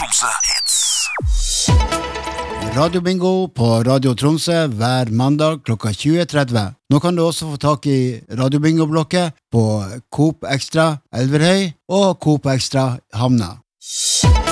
Tromsø Hits. Radio Bingo på Radio Tromsø hver mandag klokka 20:30. Nå kan du også få tak i Radio Bingo-blokket på Coop Extra Elverhøy og Coop Extra Hamna.